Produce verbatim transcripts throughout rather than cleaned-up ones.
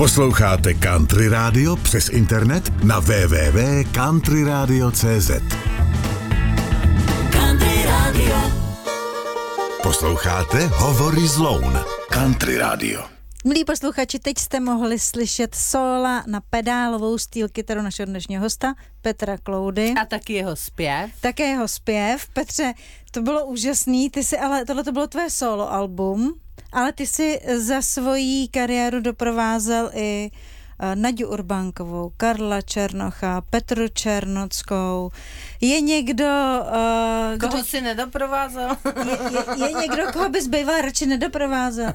Posloucháte Country Radio přes internet na w w w tečka country radio tečka c z. Country Radio. Posloucháte Hovory z Loun. Country Radio. Milí posluchači, teď jste mohli slyšet sóla na pedálovou steel kytaru našeho dnešního hosta Petra Kloudy. A taky jeho zpěv. Také jeho zpěv. Petře, to bylo úžasný, ty si, ale tohle to bylo tvé solo album, ale ty si za svoji kariéru doprovázel i Naďu Urbánkovou, Karla Černocha, Petru Černockou. Je někdo... Uh, koho kdo... si nedoprovázel? Je, je, je někdo, koho bys býval radši nedoprovázel?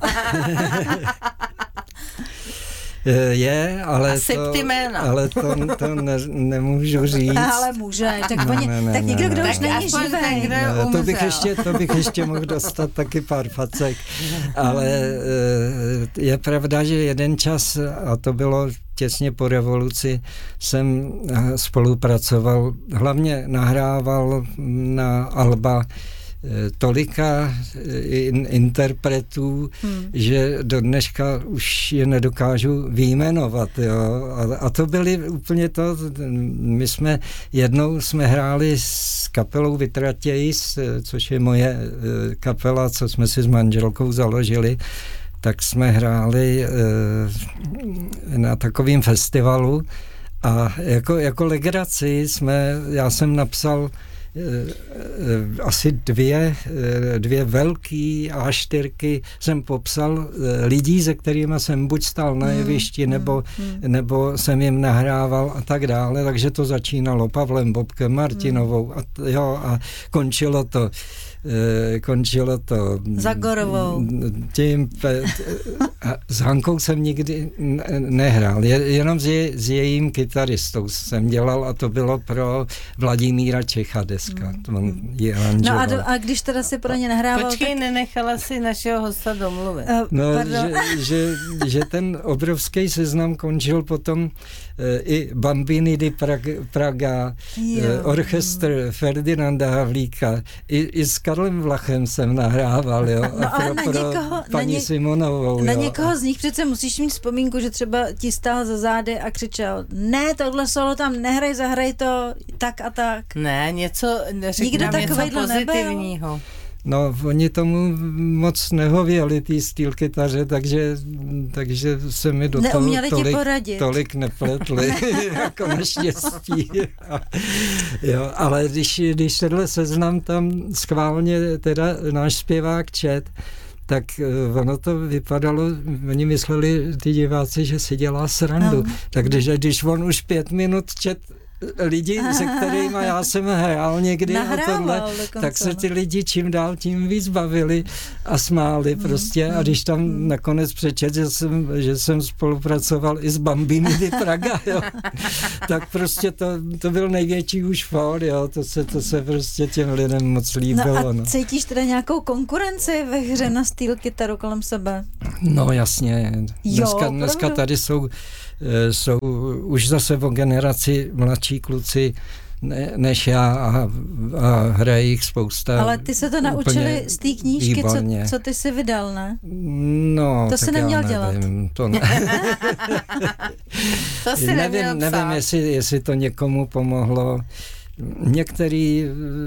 Je, ale Asi to, ale to, to ne, nemůžu říct. Ale může, tak, ne, oni, ne, ne, tak někdo, ne, kdo ne, už ne, není živý. Ne, to bych ještě, to bych ještě mohl dostat taky pár facek, ale je pravda, že jeden čas, a to bylo těsně po revoluci, jsem spolupracoval, hlavně nahrával na alba tolika in, interpretů, hmm. že do dneška už je nedokážu vyjmenovat. Jo. A, a to byly úplně to, my jsme jednou jsme hráli s kapelou Vytratějs, což je moje kapela, co jsme si s manželkou založili, tak jsme hráli na takovém festivalu a jako, jako legraci jsme, já jsem napsal asi dvě, dvě velký á čtyřky jsem popsal lidí, se kterými jsem buď stál na jevišti, nebo, nebo jsem jim nahrával a tak dále, takže to začínalo Pavlem Bobkem, Martinovou a, jo, a končilo to končilo to Zagorovou. Tím, s Hankou jsem nikdy nehrál, jenom s, je, s jejím kytaristou jsem dělal a to bylo pro Vladimíra Čecha deska. To on je no a, do, a když teda si pro ně nahrával... Počkej, tak... nenechala si našeho hosta domluvit. Uh, no, že, že, že ten obrovský seznam končil potom uh, i Bambini di Praga, Praga uh, orchestr Ferdinanda Havlíka, i, i s Karlem Vlachem jsem nahrával, jo, no, a pro, na pro někoho, paní na ně, Simonovou. Na jo. někoho z nich přece musíš mít vzpomínku, že třeba ti stál za zády a křičel, ne, tohle solo tam nehraj, zahraj to tak a tak. Ne, něco, řekni nám něco pozitivního. Nebyl? No, oni tomu moc nehověli, tý steel kytaře, takže, takže se mi do toho tolik, tolik nepletli, jako naštěstí. Jo, ale když, když tenhle seznam tam schválně teda náš zpěvák čet, tak ono to vypadalo, oni mysleli ty diváci, že si dělá srandu. No. Takže když on už pět minut čet lidi, se kterými já jsem hrál někdy a tohle, tak se ty lidi čím dál tím víc bavili a smáli mm, prostě mm, a když tam mm. nakonec přečet, že jsem, že jsem spolupracoval i s Bambini di Praga, jo, tak prostě to, to byl největší už fór, jo, to se, to se prostě těm lidem moc líbilo. No a no. cítíš teda nějakou konkurenci ve hře na steel kytaru kolem sebe? No jasně, dneska, jo, dneska tady jsou jsou už zase o generaci mladší kluci ne, než já a, a hraje jich spousta. Ale ty se to naučili z té knížky, co, co ty jsi vydal, ne? No, to jsi neměl dělat. To, ne. to si nevím, neměl psát. Nevím, jestli, jestli to někomu pomohlo. Některý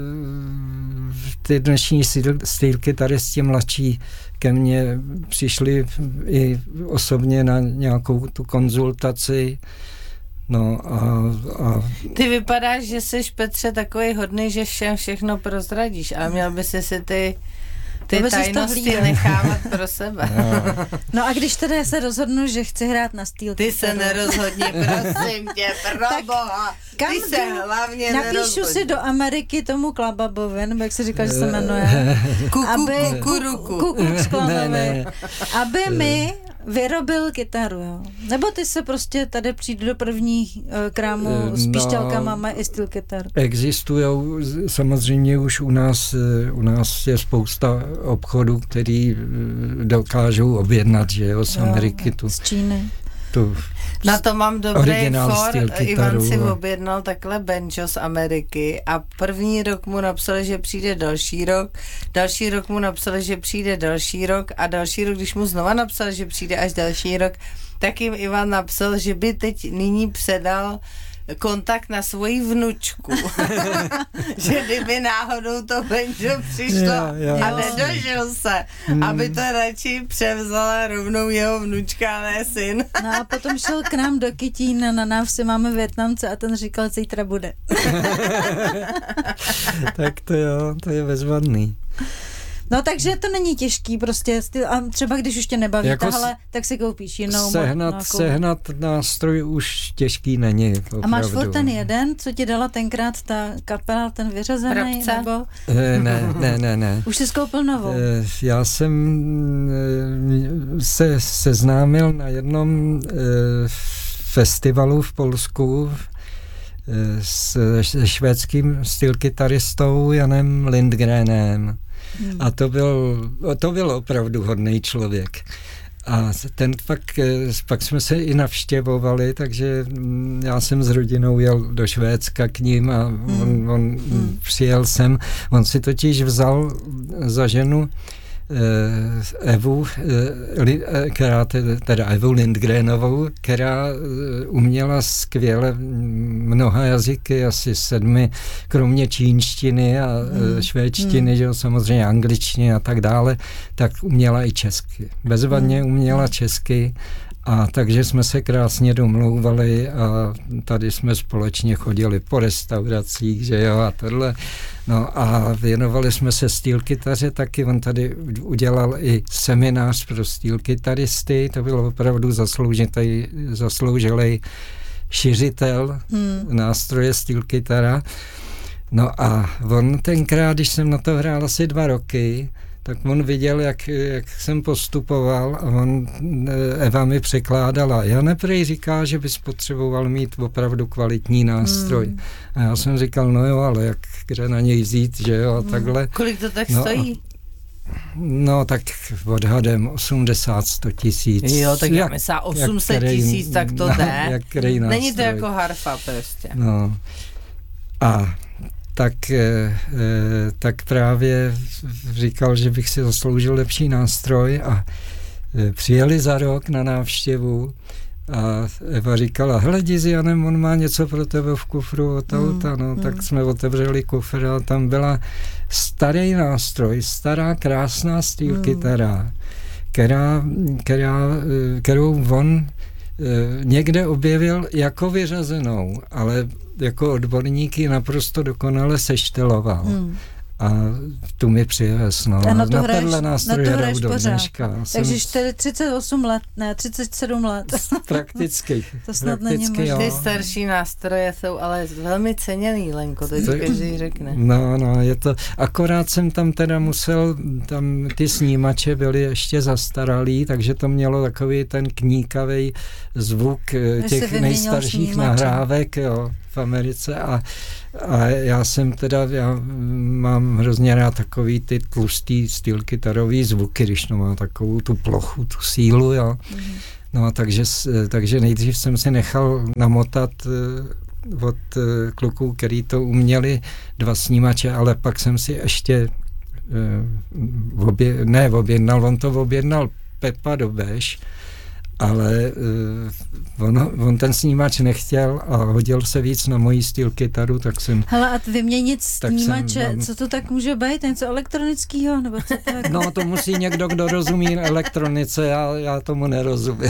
ty dnešní steel kytaristi mladší ke mně přišli i osobně na nějakou tu konzultaci. No a, a... Ty vypadáš, že jsi, Petře, takový hodný, že všem všechno prozradíš, ale měl by si si ty ty tajnosti nechávat pro sebe. No. no a když teda se rozhodnu, že chci hrát na steel Ty kytaru. Se nerozhodni, prosím tě, proboha. Ty se hlavně napíšu nerozhodni. Si do Ameriky tomu Klababovi, nebo jak se říká, že se jmenuje. Kuku, aby, kukuruku. Kukuruksklanovi. Aby mi vyrobil kytaru, jo. Nebo ty se prostě tady přijde do prvních uh, krámů s píšťalkama, mají i steel kytar. Existujou, samozřejmě už u nás, u nás je spousta obchodů, který dokážou objednat, že jo, z Ameriky. Tu, z Číny. Tu, Na to mám dobrý for. Ivan si a... objednal takhle banjo z Ameriky a první rok mu napsali, že přijde další rok, další rok mu napsali, že přijde další rok a další rok, když mu znova napsali, že přijde až další rok, tak jim Ivan napsal, že by teď nyní předal kontakt na svoji vnučku. Že kdyby náhodou to Benjo přišlo jo, jo. a nedožil se, hmm. aby to radši převzala rovnou jeho vnučka, ne syn. No a potom šel k nám do Kytína, na návsi máme Vietnamce a ten říkal, zítra bude. Tak to jo, to je bezvadný. No takže to není těžký prostě, a třeba když už tě nebaví jako tahle, tak si koupíš jinou. Sehnat, nějakou... sehnat nástroj už těžký není. Opravdu. A máš furt ten jeden, co ti dala tenkrát ta kapela, ten vyřazený, nebo? Ne, ne, ne, ne. Už jsi skoupil novou? Já jsem se seznámil na jednom festivalu v Polsku s švédským stylkytaristou Janem Lindgrenem. Hmm. A to byl, to byl opravdu hodný člověk. A ten pak, pak jsme se i navštěvovali, takže já jsem s rodinou jel do Švédska k ním a on, on hmm. přijel sem. On si totiž vzal za ženu Evu, která teda Evu Lindgrenovou, která uměla skvěle mnoha jazyky, asi sedmi, kromě čínštiny a mm. švédštiny, mm. že jo, samozřejmě angličtiny a tak dále, tak uměla i česky. Bezvadně uměla česky. A takže jsme se krásně domlouvali a tady jsme společně chodili po restauracích, že jo, a tohle. No a věnovali jsme se stýlkytaře taky, on tady udělal i seminář pro stýlkytaristy, to bylo opravdu zasloužitý, zasloužilý šiřitel hmm. nástroje stýlkytara. No a on tenkrát, když jsem na to hrál asi dva roky, tak on viděl, jak, jak jsem postupoval a on, Eva mi překládala. Jan prej říká, že bys potřeboval mít opravdu kvalitní nástroj. Hmm. A já jsem říkal, no jo, ale jak kde na něj vzít, že jo, a hmm. takhle. Kolik to tak no, stojí? No tak odhadem osmdesát sto tisíc. Jo, tak jak myslím, osm set tisíc, tak to no, jde. Jak Není to jako harfa prostě. No. A tak, tak právě říkal, že bych si zasloužil lepší nástroj a přijeli za rok na návštěvu a Eva říkala, hele, jdi s Janem, on má něco pro tebe v kufru od auta, no, mm, tak mm. jsme otevřeli kufr a tam byla starý nástroj, stará krásná stýlkytara, mm. která, která, kterou on někde objevil jako vyřazenou, ale jako odborník ji naprosto dokonale sešteloval. Hmm. A tu mi přivez, no. A na to na hraješ, tenhle nástroj hraju do dneška. Takže jsem... třicet osm let, ne, třicet sedm let. Prakticky. To snad prakticky, není možné. Ty starší nástroje jsou ale velmi ceněný, Lenko, to ti každý řekne. No, no, je to, akorát jsem tam teda musel, tam ty snímače byly ještě zastaralý, takže to mělo takový ten kníkavý zvuk těch nejstarších snímače. Nahrávek, jo, v Americe a, a já jsem teda, já mám hrozně rád takový ty tlustý stýlkytarový zvuky, když to má takovou tu plochu, tu sílu, jo. Mm. No takže, takže nejdřív jsem si nechal namotat od kluků, který to uměli, dva snímače, ale pak jsem si ještě obě, ne objednal, on to objednal Pepa Dobeš, ale uh, on, on ten snímač nechtěl a hodil se víc na moji stýlkytaru, tak jsem... Hele, a vyměnit snímače, jsem, co to tak může být? Něco elektronického? Nebo co to jako... No, to musí někdo, kdo rozumí elektronice, já, já tomu nerozumím.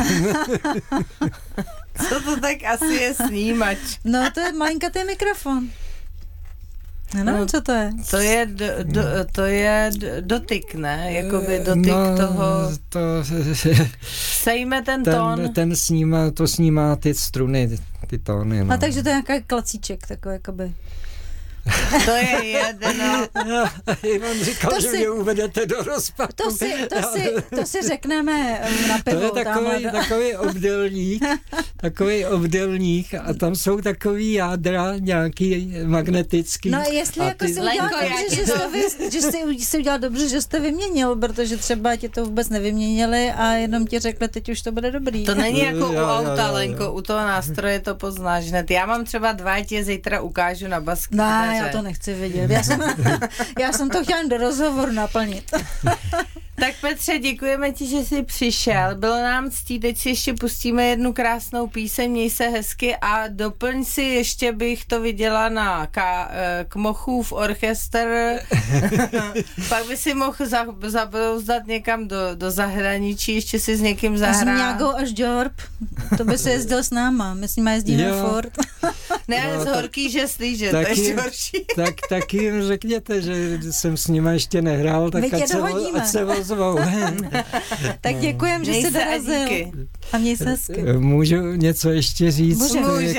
Co to tak asi je snímač? No, to je malinkatý mikrofon. Já nevím, no, co to je. To je, do, do, to je dotyk, ne? Jakoby dotyk no, toho... To, sejme ten, ten tón. Ten snímá, to snímá ty struny, ty tóny. No. A takže to je nějaký klacíček, takový jakoby... To je jedno. No, Ivan říkal, to že si, mě uvedete do rozpadu. To si, to, si, to si řekneme na pivo. To je takový, takový obdélník, takový obdélník a tam jsou takový jádra nějaký magnetický. No jestli jako si udělal dobře, že, jste vy, že jsi si udělal dobře, že jste vyměnil, protože třeba ti to vůbec nevyměnili a jenom ti řekli, teď už to bude dobrý. To není jako u auta, Lenko, u toho nástroje to poznáš hned. Já mám třeba dva, tě zítra ukážu na basky. Já to nechci vidět. Já jsem, já jsem to chtěla do rozhovoru naplnit. Tak Petře, děkujeme ti, že jsi přišel. Bylo nám ctí, teď si ještě pustíme jednu krásnou píseň, měj se hezky a doplň si, ještě bych to viděla na Ka- Kmochův orchestr. Pak by si mohl za- zabrouzdat někam do, do zahraničí, ještě si s někým zahrát. A s Mňágou až Jorb, to by se jezdil s náma, my s nimi jezdíme furt. Ne, no, z horký, že slíže, to je ještě horší. Tak taky jim řekněte, že jsem s nima ještě nehrál, tak ať se, ať se ozvou. Tak děkujem, že jsi dorazil. A měj se hezky. Můžu něco ještě říct Můžeš.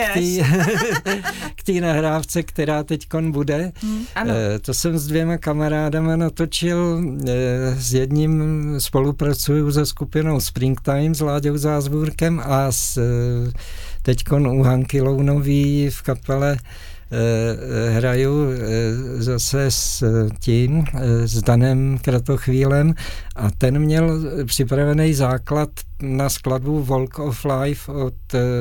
k té nahrávce, která teďkon bude? Hmm. Ano. To jsem s dvěma kamarádama natočil. S jedním spolupracuju se skupinou Springtime s Láďou Zázvůrkem a s teďkon u Hanky Lounový v kapele eh, hraju eh, zase s tím, eh, s Danem Kratochvílem a ten měl připravený základ na skladbu Walk of Life od,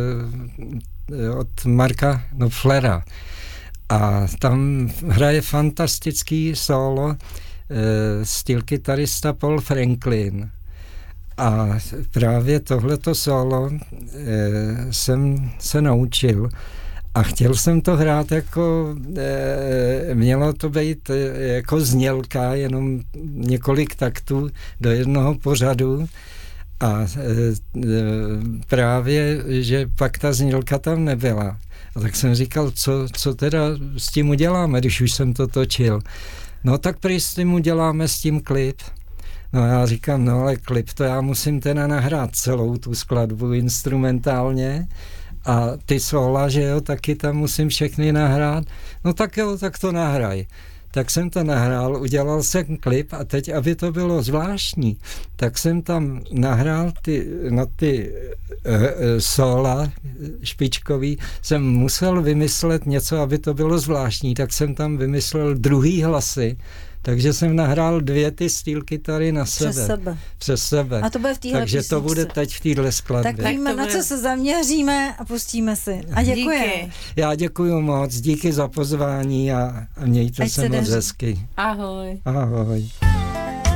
eh, od Marka Knopflera. A tam hraje fantastický solo eh, stylkytarista Paul Franklin. A právě tohleto solo e, jsem se naučil a chtěl jsem to hrát jako, e, mělo to být e, jako znělka, jenom několik taktů do jednoho pořadu a e, e, právě, že pak ta znělka tam nebyla. A tak jsem říkal, co, co teda s tím uděláme, když už jsem to točil. No tak prý s tím uděláme s tím klip. No já říkám, no ale klip, to já musím teda nahrát celou tu skladbu instrumentálně a ty sóla, že jo, taky tam musím všechny nahrát. No tak jo, tak to nahraj. Tak jsem to nahrál, udělal jsem klip a teď, aby to bylo zvláštní, tak jsem tam nahrál ty, na ty uh, uh, sóla špičkový, jsem musel vymyslet něco, aby to bylo zvláštní, tak jsem tam vymyslel druhý hlasy. Takže jsem nahrál dvě ty stýlkytary na sebe. Přes sebe. Přes sebe. A to bude v téhle Takže písničce. to bude teď v téhle skladbě. Tak víme, na co se zaměříme a pustíme si. A děkuji. Já děkuju moc, díky za pozvání a, a mějte Ať se se moc daří. hezky. Ahoj. Ahoj.